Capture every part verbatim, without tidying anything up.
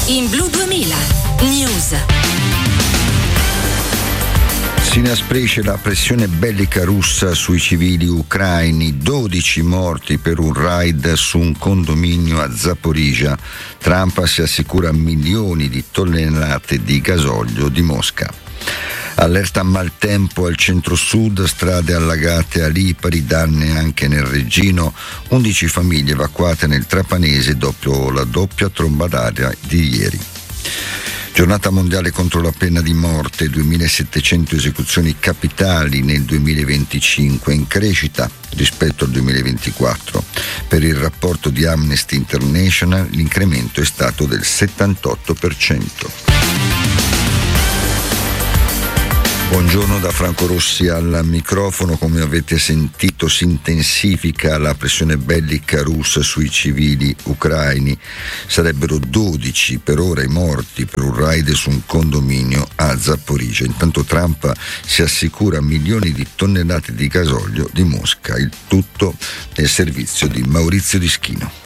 In Blu duemila News. Si inasprisce la pressione bellica russa sui civili ucraini, dodici morti per un raid su un condominio a Zaporizhzhia. Trump si assicura milioni di tonnellate di gasolio di Mosca. Allerta maltempo al centro-sud, strade allagate a Lipari, danni anche nel Reggino, undici famiglie evacuate nel Trapanese dopo la doppia tromba d'aria di ieri. Giornata mondiale contro la pena di morte, duemilasettecento esecuzioni capitali nel duemilaventicinque, in crescita rispetto al duemilaventiquattro. Per il rapporto di Amnesty International l'incremento è stato del settantotto per cento. Buongiorno da Franco Rossi al microfono. Come avete sentito, si intensifica la pressione bellica russa sui civili ucraini. Sarebbero dodici per ora i morti per un raid su un condominio a Zaporizhzhia. Intanto Trump si assicura milioni di tonnellate di gasolio di Mosca, il tutto nel servizio di Maurizio Dischino.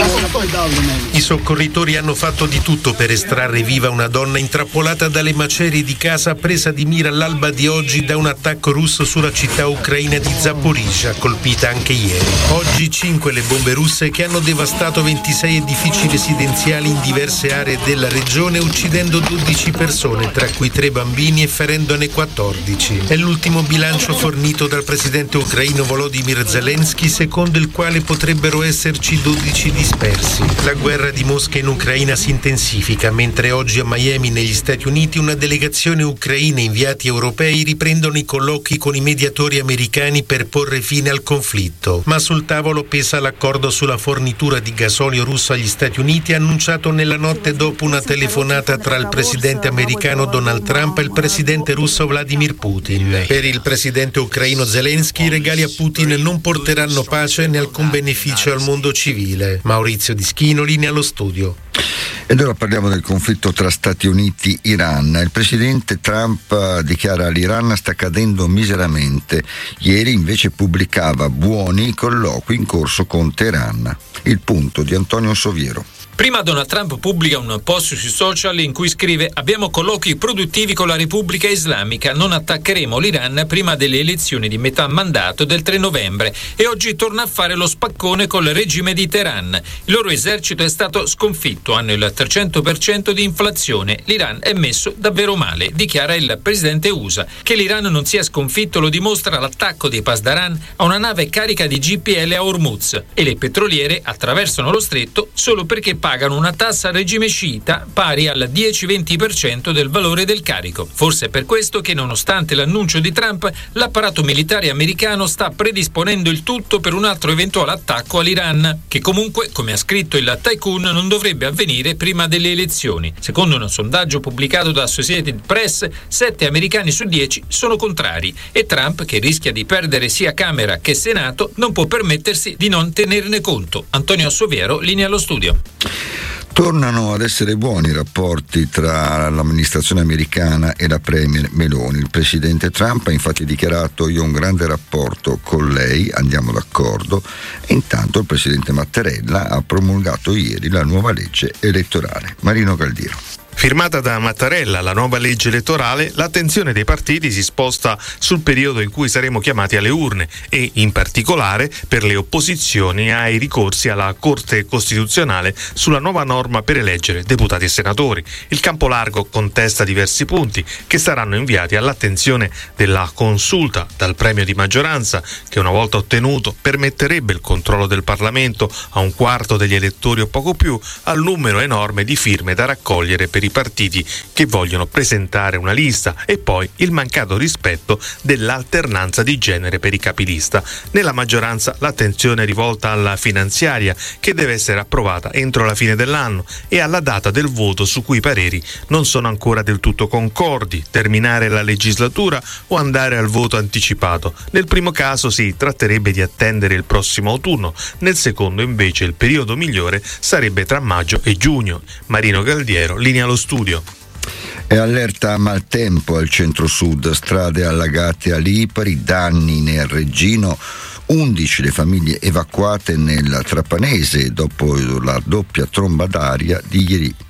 I soccorritori hanno fatto di tutto per estrarre viva una donna intrappolata dalle macerie di casa presa di mira all'alba di oggi da un attacco russo sulla città ucraina di Zaporizhzhia, colpita anche ieri. Oggi cinque le bombe russe che hanno devastato ventisei edifici residenziali in diverse aree della regione, uccidendo dodici persone, tra cui tre bambini, e ferendone quattordici. È l'ultimo bilancio fornito dal presidente ucraino Volodymyr Zelensky, secondo il quale potrebbero esserci dodici dispersi. La guerra di Mosca in Ucraina si intensifica, mentre oggi a Miami, negli Stati Uniti, una delegazione ucraina e inviati europei riprendono i colloqui con i mediatori americani per porre fine al conflitto. Ma sul tavolo pesa l'accordo sulla fornitura di gasolio russo agli Stati Uniti, annunciato nella notte dopo una telefonata tra il presidente americano Donald Trump e il presidente russo Vladimir Putin. Per il presidente ucraino Zelensky, i regali a Putin non porteranno pace né alcun beneficio al mondo civile. Maurizio Dischino, linea allo studio. Ed ora parliamo del conflitto tra Stati Uniti e Iran. Il presidente Trump dichiara che l'Iran sta cadendo miseramente. Ieri invece pubblicava buoni colloqui in corso con Teheran. Il punto di Antonio Soviero. Prima Donald Trump pubblica un post sui social in cui scrive: abbiamo colloqui produttivi con la Repubblica Islamica, non attaccheremo l'Iran prima delle elezioni di metà mandato del tre novembre, e oggi torna a fare lo spaccone col regime di Teheran. Il loro esercito è stato sconfitto, hanno il trecento per cento di inflazione, l'Iran è messo davvero male, dichiara il presidente U S A. Che l'Iran non sia sconfitto lo dimostra l'attacco dei Pasdaran a una nave carica di G P L a Hormuz, e le petroliere attraversano lo stretto solo perché pagano una tassa al regime sciita pari al dieci venti per cento del valore del carico. Forse è per questo che, nonostante l'annuncio di Trump, l'apparato militare americano sta predisponendo il tutto per un altro eventuale attacco all'Iran, che comunque, come ha scritto il Tycoon, non dovrebbe avvenire prima delle elezioni. Secondo un sondaggio pubblicato da Associated Press, sette americani su dieci sono contrari, e Trump, che rischia di perdere sia Camera che Senato, non può permettersi di non tenerne conto. Antonio Soviero, linea allo studio. Tornano ad essere buoni i rapporti tra l'amministrazione americana e la premier Meloni. Il presidente Trump ha infatti dichiarato: io ho un grande rapporto con lei, andiamo d'accordo. E intanto il presidente Mattarella ha promulgato ieri la nuova legge elettorale. Marino Galdiero. Firmata da Mattarella la nuova legge elettorale, l'attenzione dei partiti si sposta sul periodo in cui saremo chiamati alle urne e, in particolare, per le opposizioni ai ricorsi alla Corte Costituzionale sulla nuova norma per eleggere deputati e senatori. Il campo largo contesta diversi punti che saranno inviati all'attenzione della Consulta. Dal premio di maggioranza, che una volta ottenuto permetterebbe il controllo del Parlamento a un quarto degli elettori o poco più, al numero enorme di firme da raccogliere per i partiti che vogliono presentare una lista, e poi il mancato rispetto dell'alternanza di genere per i capilista. Nella maggioranza l'attenzione è rivolta alla finanziaria, che deve essere approvata entro la fine dell'anno, e alla data del voto, su cui i pareri non sono ancora del tutto concordi: terminare la legislatura o andare al voto anticipato. Nel primo caso si tratterebbe di attendere il prossimo autunno, nel secondo invece il periodo migliore sarebbe tra maggio e giugno. Marino Galdiero, linea allo studio. È allerta maltempo al centro-sud, strade allagate a Lipari, danni nel Reggino, undici le famiglie evacuate nel Trapanese dopo la doppia tromba d'aria di ieri.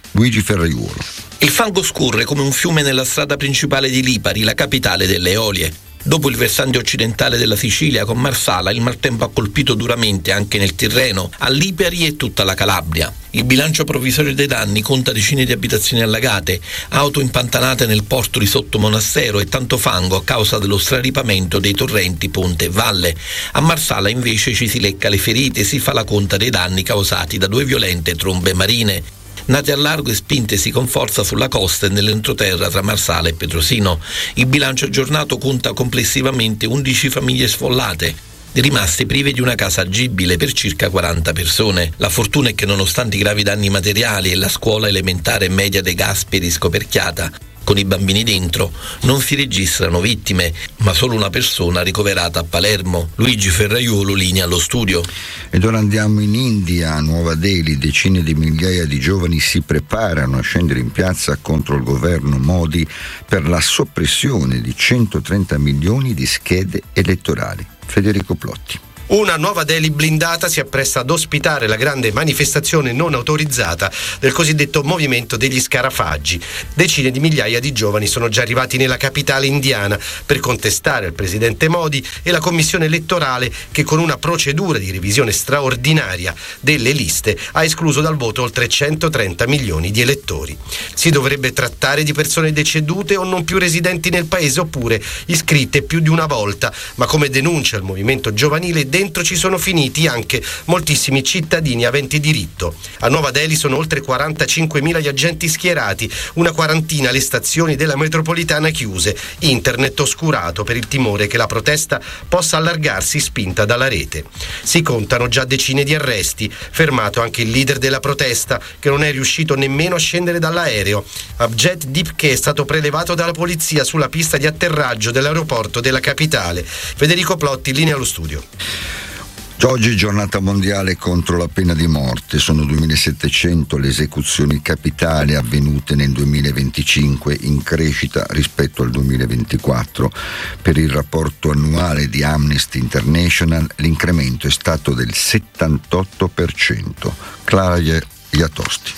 Luigi Ferraiuolo. Il fango scorre come un fiume nella strada principale di Lipari, la capitale delle Eolie. Dopo il versante occidentale della Sicilia con Marsala, il maltempo ha colpito duramente anche nel Tirreno, a Lipari e tutta la Calabria. Il bilancio provvisorio dei danni conta decine di abitazioni allagate, auto impantanate nel porto di Sottomonastero e tanto fango a causa dello straripamento dei torrenti Ponte e Valle. A Marsala invece ci si lecca le ferite e si fa la conta dei danni causati da due violente trombe marine, nate a largo e spintesi con forza sulla costa e nell'entroterra tra Marsala e Petrosino. Il bilancio aggiornato conta complessivamente undici famiglie sfollate, rimaste prive di una casa agibile per circa quaranta persone. La fortuna è che nonostante i gravi danni materiali e la scuola elementare e media dei Gasperi scoperchiata, con i bambini dentro, non si registrano vittime, ma solo una persona ricoverata a Palermo. Luigi Ferraiuolo, linea allo studio. Ed ora andiamo in India, a Nuova Delhi. Decine di migliaia di giovani si preparano a scendere in piazza contro il governo Modi per la soppressione di centotrenta milioni di schede elettorali. Federico Plotti. Una Nuova Delhi blindata si appresta ad ospitare la grande manifestazione non autorizzata del cosiddetto movimento degli scarafaggi. Decine di migliaia di giovani sono già arrivati nella capitale indiana per contestare il presidente Modi e la commissione elettorale che con una procedura di revisione straordinaria delle liste ha escluso dal voto oltre centotrenta milioni di elettori. Si dovrebbe trattare di persone decedute o non più residenti nel paese oppure iscritte più di una volta, ma come denuncia il movimento giovanile, dentro ci sono finiti anche moltissimi cittadini aventi diritto. A Nuova Delhi sono oltre quarantacinquemila gli agenti schierati, una quarantina le stazioni della metropolitana chiuse, internet oscurato per il timore che la protesta possa allargarsi spinta dalla rete. Si contano già decine di arresti, fermato anche il leader della protesta che non è riuscito nemmeno a scendere dall'aereo. Abjet Dipke è stato prelevato dalla polizia sulla pista di atterraggio dell'aeroporto della capitale. Federico Plotti, linea allo studio. Oggi giornata mondiale contro la pena di morte. Sono duemilasettecento le esecuzioni capitali avvenute nel duemilaventicinque, in crescita rispetto al duemilaventiquattro. Per il rapporto annuale di Amnesty International l'incremento è stato del settantotto per cento. Clara Iatosti.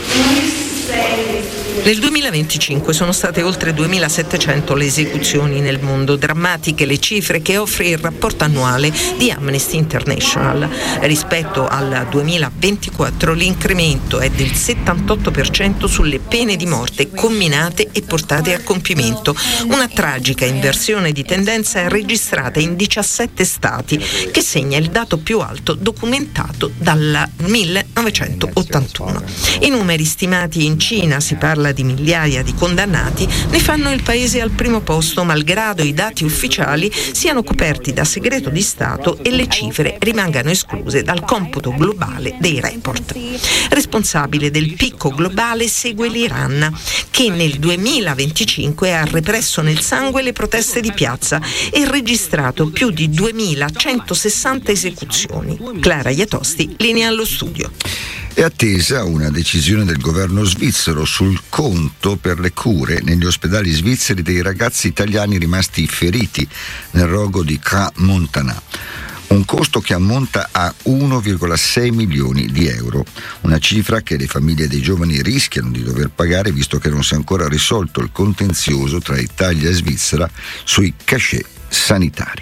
Nel duemilaventicinque sono state oltre duemilasettecento le esecuzioni nel mondo, drammatiche le cifre che offre il rapporto annuale di Amnesty International. Rispetto al duemilaventiquattro l'incremento è del settantotto per cento sulle pene di morte comminate e portate a compimento. Una tragica inversione di tendenza è registrata in diciassette stati, che segna il dato più alto documentato dal millenovecentottantuno. I numeri stimati in Cina, si parla di migliaia di condannati, ne fanno il paese al primo posto, malgrado i dati ufficiali siano coperti da segreto di Stato e le cifre rimangano escluse dal computo globale dei report. Responsabile del picco globale segue l'Iran, che nel duemilaventicinque ha represso nel sangue le proteste di piazza e registrato più di duemilacentosessanta esecuzioni. Clara Iatosti, linea allo studio. È attesa una decisione del governo svizzero sul conto per le cure negli ospedali svizzeri dei ragazzi italiani rimasti feriti nel rogo di Crans-Montana. Un costo che ammonta a uno virgola sei milioni di euro, una cifra che le famiglie dei giovani rischiano di dover pagare visto che non si è ancora risolto il contenzioso tra Italia e Svizzera sui cachet sanitari.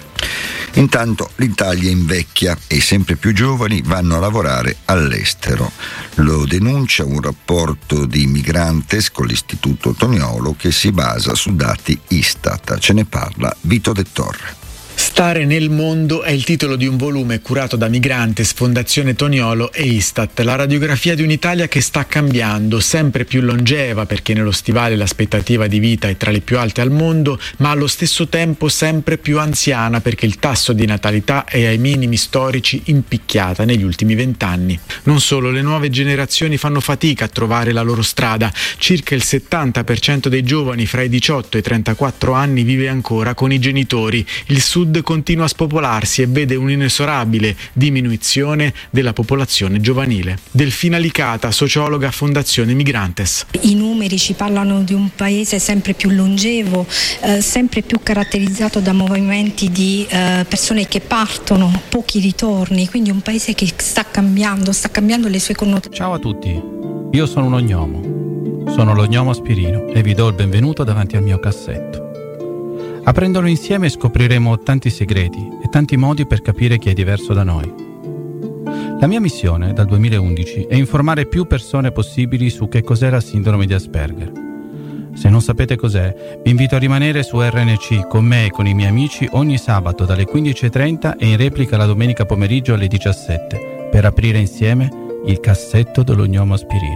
Intanto l'Italia invecchia e sempre più giovani vanno a lavorare all'estero. Lo denuncia un rapporto di Migrantes con l'Istituto Toniolo che si basa su dati Istat. Ce ne parla Vito De Torre. Stare nel mondo è il titolo di un volume curato da Migrantes, Fondazione Toniolo e Istat, la radiografia di un'Italia che sta cambiando, sempre più longeva perché nello stivale l'aspettativa di vita è tra le più alte al mondo, ma allo stesso tempo sempre più anziana perché il tasso di natalità è ai minimi storici, impicchiata negli ultimi vent'anni. Non solo, le nuove generazioni fanno fatica a trovare la loro strada, circa il settanta per cento dei giovani fra i diciotto e i trentaquattro anni vive ancora con i genitori, il sud continua a spopolarsi e vede un'inesorabile diminuzione della popolazione giovanile. Delfina Licata, sociologa Fondazione Migrantes. I numeri ci parlano di un paese sempre più longevo, eh, sempre più caratterizzato da movimenti di eh, persone che partono, pochi ritorni, quindi un paese che sta cambiando, sta cambiando le sue connotazioni. Ciao a tutti. Io sono un ognomo, sono lo gnomo Spirino e vi do il benvenuto davanti al mio cassetto. Aprendolo insieme scopriremo tanti segreti e tanti modi per capire chi è diverso da noi. La mia missione dal duemilaundici è informare più persone possibili su che cos'è la sindrome di Asperger. Se non sapete cos'è, vi invito a rimanere su R N C con me e con i miei amici ogni sabato dalle quindici e trenta e in replica la domenica pomeriggio alle diciassette per aprire insieme il cassetto dello gnomo Spirino.